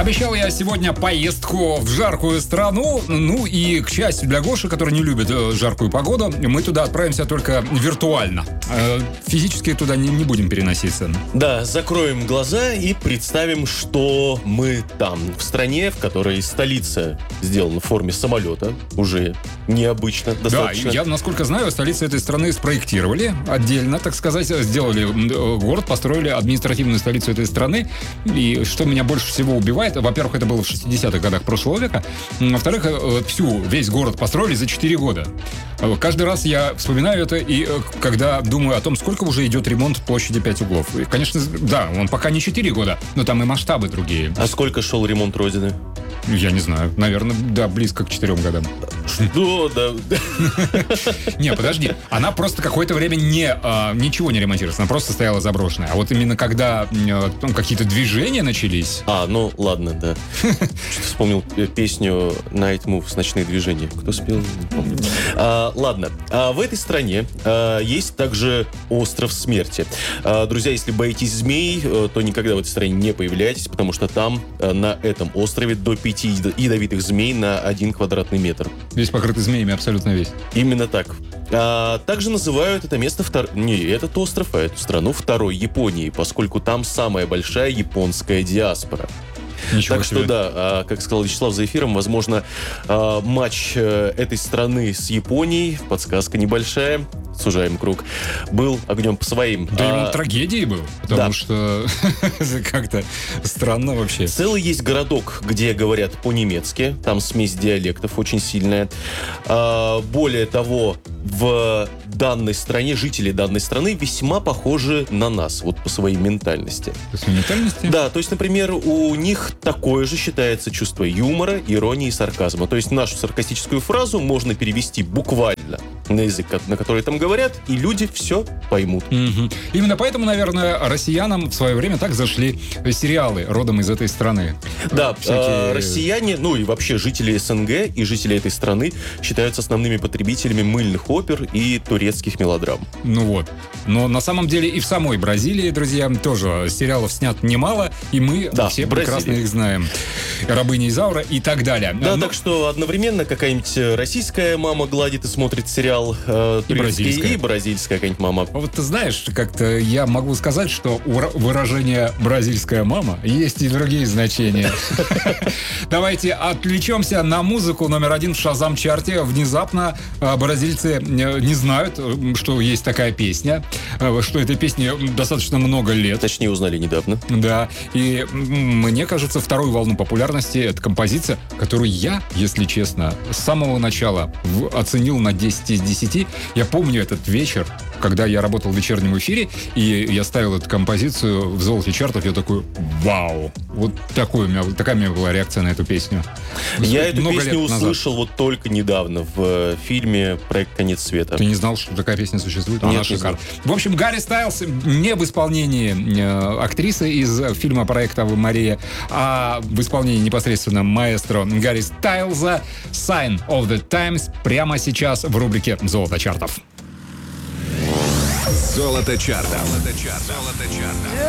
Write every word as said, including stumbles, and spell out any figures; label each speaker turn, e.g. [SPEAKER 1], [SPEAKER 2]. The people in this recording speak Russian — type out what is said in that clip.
[SPEAKER 1] Обещал я сегодня поездку в жаркую страну. Ну и, к счастью для Гоши, который не любит жаркую погоду, мы туда отправимся только виртуально. Физически туда не, не будем переноситься.
[SPEAKER 2] Да, закроем глаза и представим, что мы там. В стране, в которой столица сделана в форме самолета. Уже необычно достаточно.
[SPEAKER 1] Да, я, насколько знаю, столицу этой страны спроектировали отдельно, так сказать. Сделали город, построили административную столицу этой страны. И что меня больше всего убивает, во-первых, это было в шестидесятых годах прошлого века. Во-вторых, всю, весь город построили за четыре года. Каждый раз я вспоминаю это, и когда думаю о том, сколько уже идет ремонт площади пять углов. И, конечно, да, он пока не четыре года, но там и масштабы другие.
[SPEAKER 2] А сколько шел ремонт Родины?
[SPEAKER 1] Я не знаю. Наверное, да, близко к четырем годам.
[SPEAKER 2] Что? Да.
[SPEAKER 1] Не, подожди. Она просто какое-то время не, а, ничего не ремонтировалась. Она просто стояла заброшенная. А вот именно когда а, там какие-то движения начались...
[SPEAKER 2] А, ну ладно, да. Что-то вспомнил песню Night Moves, «Ночные движения». Кто спел? Не помню. А, ладно. А в этой стране а, есть также остров смерти. А, друзья, если боитесь змей, то никогда в этой стране не появляйтесь, потому что там, на этом острове, до пяти ядовитых змей на один квадратный метр.
[SPEAKER 1] Весь покрытый змеями, абсолютно весь.
[SPEAKER 2] Именно так. А, также называют это место втор... не этот остров, а эту страну второй Японией, поскольку там самая большая японская диаспора.
[SPEAKER 1] Ничего
[SPEAKER 2] так
[SPEAKER 1] себе.
[SPEAKER 2] что да, а, как сказал Вячеслав за эфиром, возможно, а, матч а, этой страны с Японией, подсказка небольшая, сужаем круг, был огнем по своим.
[SPEAKER 1] Да,
[SPEAKER 2] а,
[SPEAKER 1] ему трагедией был, потому
[SPEAKER 2] да.
[SPEAKER 1] что как-то странно вообще.
[SPEAKER 2] Целый есть городок, где говорят по-немецки, там смесь диалектов очень сильная. А, более того, в данной стране, жители данной страны весьма похожи на нас, вот по своей ментальности.
[SPEAKER 1] По своей ментальности?
[SPEAKER 2] Да, то есть, например, у них такое же считается чувство юмора, иронии и сарказма. То есть нашу саркастическую фразу можно перевести буквально на язык, на который там говорят, и люди все поймут.
[SPEAKER 1] Угу. Именно поэтому, наверное, россиянам в свое время так зашли сериалы родом из этой страны.
[SPEAKER 2] Да,
[SPEAKER 1] Всякие...
[SPEAKER 2] э, россияне, ну и вообще жители СНГ и жители этой страны считаются основными потребителями мыльных опер и турецких мелодрам.
[SPEAKER 1] Ну вот. Но на самом деле и в самой Бразилии, друзья, тоже сериалов снят немало, и мы
[SPEAKER 2] да,
[SPEAKER 1] все прекрасно их знаем. «Рабыня Изаура» и так далее.
[SPEAKER 2] Да,
[SPEAKER 1] Но...
[SPEAKER 2] так что одновременно какая-нибудь российская мама гладит и смотрит сериал э,
[SPEAKER 1] и бразильская.
[SPEAKER 2] И бразильская какая-нибудь мама.
[SPEAKER 1] Вот ты знаешь, как-то я могу сказать, что у выражения «бразильская мама» есть и другие значения. Давайте отвлечемся на музыку номер один в Шазам-чарте. Внезапно бразильцы не знают, что есть такая песня, что этой песне достаточно много лет.
[SPEAKER 2] Точнее, узнали недавно.
[SPEAKER 1] Да, и мне кажется, вторую волну популярности это композиция, которую я, если честно, с самого начала оценил на десять из десяти. Я помню этот вечер, когда я работал в вечернем эфире, и я ставил эту композицию в золоте чартов, я такой, вау! Вот такой у меня, такая у меня была реакция на эту песню.
[SPEAKER 2] Я эту
[SPEAKER 1] Много
[SPEAKER 2] песню
[SPEAKER 1] лет назад.
[SPEAKER 2] услышал вот только недавно в фильме «Проект «Конец света».
[SPEAKER 1] Ты не знал, что такая песня существует?
[SPEAKER 2] Нет,
[SPEAKER 1] Она
[SPEAKER 2] не
[SPEAKER 1] шикарна. В общем, Гарри Стайлз не в исполнении э, актрисы из фильма «Проект Ave Maria», а в исполнении непосредственно маэстро Гарри Стайлза «Sign of the Times» прямо сейчас в рубрике «Золото чартов».
[SPEAKER 3] Золото чарта. Золото чарта.